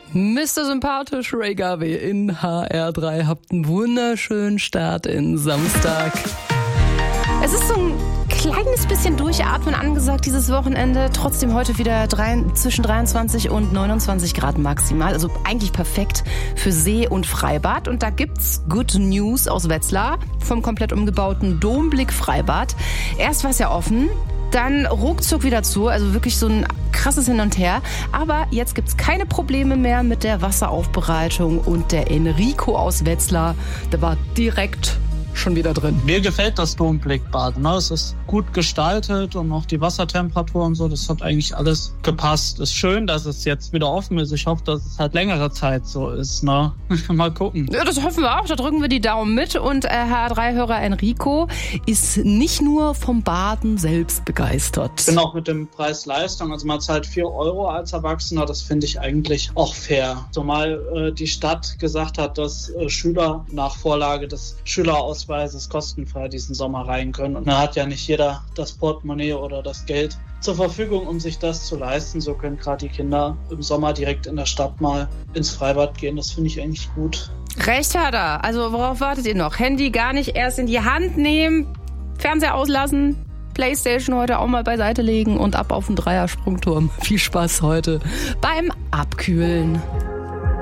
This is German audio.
Mr. Sympathisch, Ray Garvey in HR3. Habt einen wunderschönen Start in Samstag. Es ist so ein kleines bisschen Durchatmen angesagt dieses Wochenende. Trotzdem heute wieder zwischen 23 und 29 Grad maximal. Also eigentlich perfekt für See- und Freibad. Und da gibt's Good News aus Wetzlar vom komplett umgebauten Domblick Freibad. Erst war es ja offen, dann ruckzuck wieder zu. Also wirklich so ein krasses Hin und Her. Aber jetzt gibt's keine Probleme mehr mit der Wasseraufbereitung. Und der Enrico aus Wetzlar, der war direkt schon wieder drin. Mir gefällt das Domblickbad. Ne? Es ist gut gestaltet und auch die Wassertemperatur und so, das hat eigentlich alles gepasst. Ist schön, dass es jetzt wieder offen ist. Ich hoffe, dass es halt längere Zeit so ist. Ne? Mal gucken. Ja, das hoffen wir auch. Da drücken wir die Daumen mit. Und HR3-Hörer Enrico ist nicht nur vom Baden selbst begeistert. Ich bin auch mit dem Preis-Leistung. Also man zahlt 4 Euro als Erwachsener. Das finde ich eigentlich auch fair. Zumal die Stadt gesagt hat, dass Schüler nach Vorlage des Schülerausweises kostenfrei diesen Sommer rein können. Und da hat ja nicht jeder das Portemonnaie oder das Geld zur Verfügung, um sich das zu leisten. So können gerade die Kinder im Sommer direkt in der Stadt mal ins Freibad gehen. Das finde ich eigentlich gut. Recht hat er. Also worauf wartet ihr noch? Handy gar nicht erst in die Hand nehmen, Fernseher auslassen, Playstation heute auch mal beiseite legen und ab auf den Dreiersprungturm. Viel Spaß heute beim Abkühlen.